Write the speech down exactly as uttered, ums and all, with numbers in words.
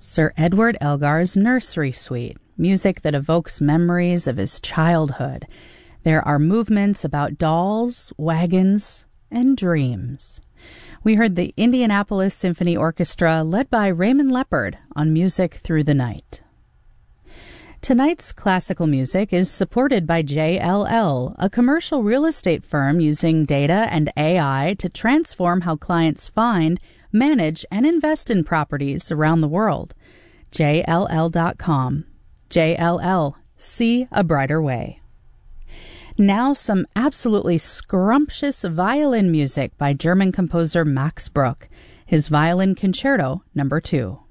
Sir Edward Elgar's Nursery Suite, music that evokes memories of his childhood. There are movements about dolls, wagons, and dreams. We heard the Indianapolis Symphony Orchestra, led by Raymond Leppard, on Music Through the Night. Tonight's classical music is supported by J L L, a commercial real estate firm using data and A I to transform how clients find, manage, and invest in properties around the world. J L L dot com. J L L. See a brighter way. Now some absolutely scrumptious violin music by German composer Max Bruch, his Violin Concerto Number two.